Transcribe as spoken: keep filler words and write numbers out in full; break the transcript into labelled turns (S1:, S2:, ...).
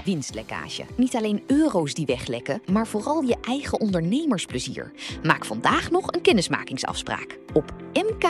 S1: winstlekkage. Niet alleen euro's die weglekken, maar vooral je eigen ondernemersplezier. Maak vandaag nog een kennismakingsafspraak op m k